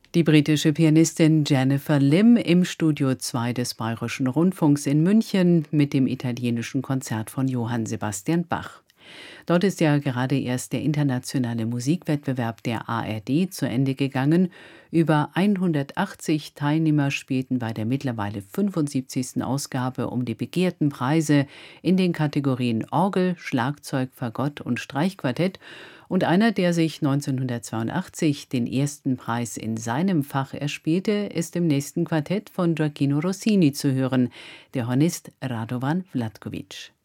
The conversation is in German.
Die britische Pianistin Jennifer Lim im Studio 2 des Bayerischen Rundfunks in München mit dem italienischen Konzert von Johann Sebastian Bach. Dort ist ja gerade erst der internationale Musikwettbewerb der ARD zu Ende gegangen. Über 180 Teilnehmer spielten bei der mittlerweile 75. Ausgabe um die begehrten Preise in den Kategorien Orgel, Schlagzeug, Fagott und Streichquartett. Und einer, der sich 1982 den ersten Preis in seinem Fach erspielte, ist im nächsten Quartett von Gioachino Rossini zu hören, der Hornist Radovan Vlatkovic.